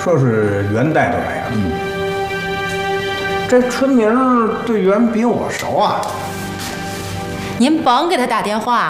说是袁带队来的。 这春明队员比我熟啊。 您甭给他打电话，